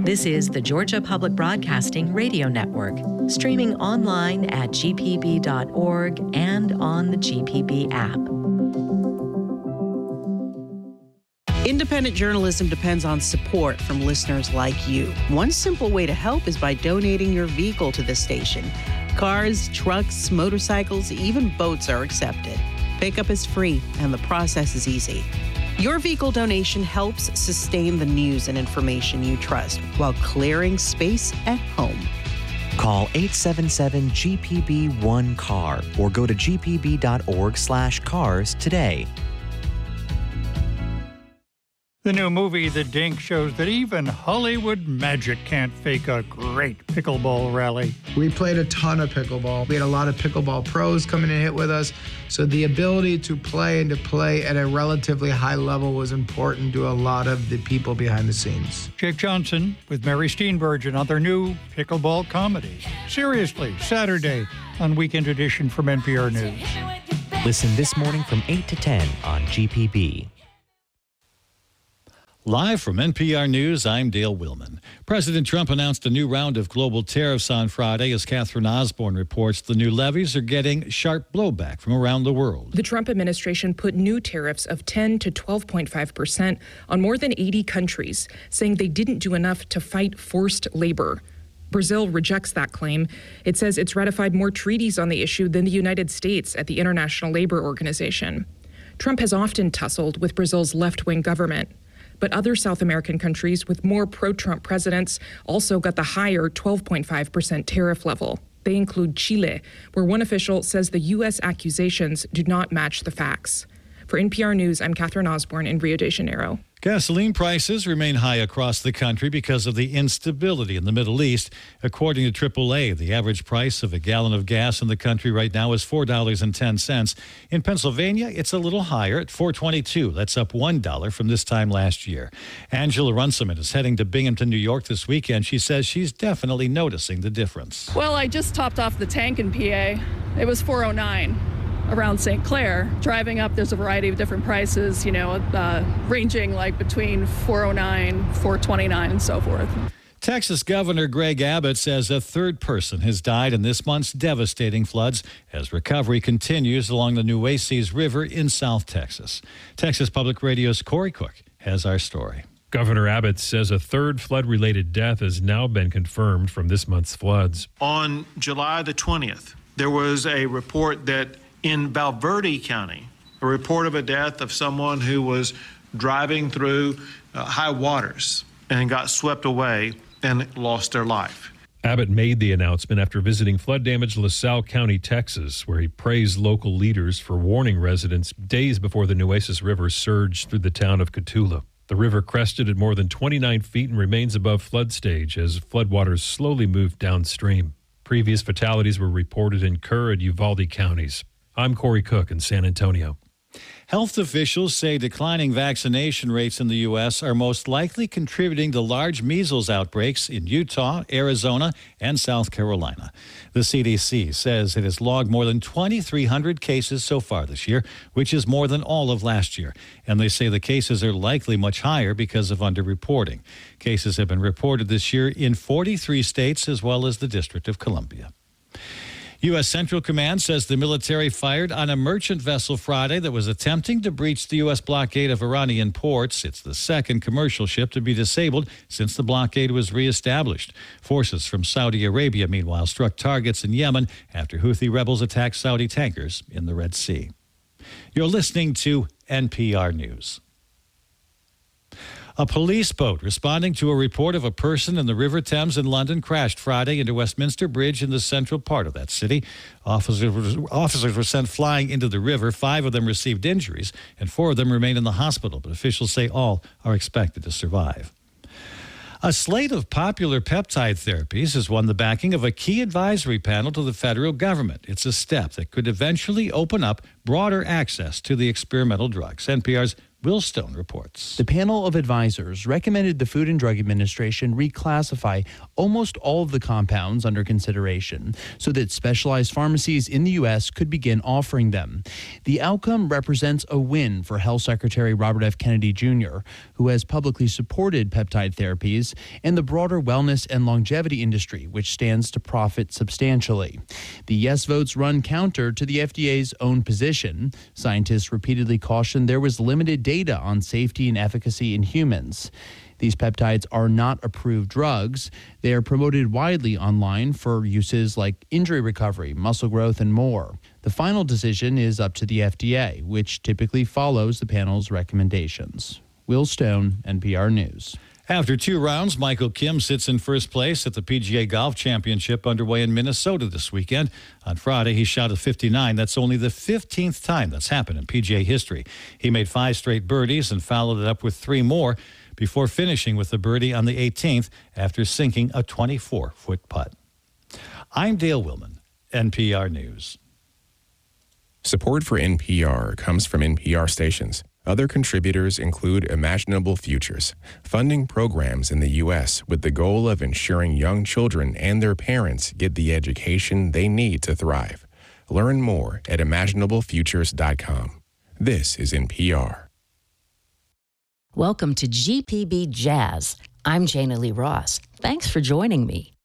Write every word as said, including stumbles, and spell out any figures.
This is the Georgia Public Broadcasting Radio Network, streaming online at g p b dot org and on the G P B app. Independent journalism depends on support from listeners like you. One simple way to help is by donating your vehicle to the station. Cars, trucks, motorcycles, even boats are accepted. Pickup is free, and the process is easy. Your vehicle donation helps sustain the news and information you trust while clearing space at home. Call eight seven seven G P B one C A R or go to g p b dot org slash cars today. The new movie, The Dink, shows that even Hollywood magic can't fake a great pickleball rally. We played a ton of pickleball. We had a lot of pickleball pros coming and hit with us. So the ability to play and to play at a relatively high level was important to a lot of the people behind the scenes. Jake Johnson with Mary Steenburgen on their new pickleball comedy. Seriously, Saturday on Weekend Edition from N P R News. Listen this morning from eight to ten on G P B. Live from N P R News, I'm Dale Willman. President Trump announced a new round of global tariffs on Friday. As Catherine Osborne reports, the new levies are getting sharp blowback from around the world. The Trump administration put new tariffs of ten to twelve point five percent on more than eighty countries, saying they didn't do enough to fight forced labor. Brazil rejects that claim. It says it's ratified more treaties on the issue than the United States at the International Labor Organization. Trump has often tussled with Brazil's left-wing government. But other South American countries with more pro-Trump presidents also got the higher twelve point five percent tariff level. They include Chile, where one official says the U S accusations do not match the facts. For N P R News, I'm Catherine Osborne in Rio de Janeiro. Gasoline prices remain high across the country because of the instability in the Middle East. According to triple A, the average price of a gallon of gas in the country right now is four dollars and ten cents. In Pennsylvania, it's a little higher at four dollars and twenty-two cents. That's up one dollar from this time last year. Angela Runciman is heading to Binghamton, New York this weekend. She says she's definitely noticing the difference. Well, I just topped off the tank in P A. It was four oh nine. Around Saint Clair. Driving up, there's a variety of different prices, you know, uh, ranging like between four oh nine, four twenty-nine, and so forth. Texas Governor Greg Abbott says a third person has died in this month's devastating floods as recovery continues along the Nueces River in South Texas. Texas Public Radio's Corey Cook has our story. Governor Abbott says a third flood-related death has now been confirmed from this month's floods. On July the twentieth, there was a report that in Valverde County, a report of a death of someone who was driving through uh, high waters and got swept away and lost their life. Abbott made the announcement after visiting flood-damaged LaSalle County, Texas, where he praised local leaders for warning residents days before the Nueces River surged through the town of Cotulla. The river crested at more than twenty-nine feet and remains above flood stage as floodwaters slowly moved downstream. Previous fatalities were reported in Kerr and Uvalde counties. I'm Corey Cook in San Antonio. Health officials say declining vaccination rates in the U S are most likely contributing to large measles outbreaks in Utah, Arizona, and South Carolina. The C D C says it has logged more than twenty-three hundred cases so far this year, which is more than all of last year. And they say the cases are likely much higher because of underreporting. Cases have been reported this year in forty-three states as well as the District of Columbia. U S. Central Command says the military fired on a merchant vessel Friday that was attempting to breach the U S blockade of Iranian ports. It's the second commercial ship to be disabled since the blockade was reestablished. Forces from Saudi Arabia, meanwhile, struck targets in Yemen after Houthi rebels attacked Saudi tankers in the Red Sea. You're listening to N P R News. A police boat responding to a report of a person in the River Thames in London crashed Friday into Westminster Bridge in the central part of that city. Officers, officers were sent flying into the river. Five of them received injuries, and four of them remain in the hospital, but officials say all are expected to survive. A slate of popular peptide therapies has won the backing of a key advisory panel to the federal government. It's a step that could eventually open up broader access to the experimental drugs. N P R's Will Stone reports. The panel of advisors recommended the Food and Drug Administration reclassify almost all of the compounds under consideration so that specialized pharmacies in the U S could begin offering them. The outcome represents a win for Health Secretary Robert F. Kennedy Junior, who has publicly supported peptide therapies, and the broader wellness and longevity industry, which stands to profit substantially. The yes votes run counter to the F D A's own position. Scientists repeatedly cautioned there was limited data on safety and efficacy in humans. These peptides are not approved drugs. They are promoted widely online for uses like injury recovery, muscle growth, and more. The final decision is up to the F D A, which typically follows the panel's recommendations. Will Stone, N P R News. After two rounds, Michael Kim sits in first place at the P G A Golf Championship underway in Minnesota this weekend. On Friday, he shot a fifty-nine. That's only the fifteenth time that's happened in P G A history. He made five straight birdies and followed it up with three more before finishing with a birdie on the eighteenth after sinking a twenty-four foot putt. I'm Dale Willman, N P R News. Support for N P R comes from N P R stations. Other contributors include Imaginable Futures, funding programs in the U S with the goal of ensuring young children and their parents get the education they need to thrive. Learn more at imaginable futures dot com. This is N P R. Welcome to G P B Jazz. I'm Jana Lee Ross. Thanks for joining me.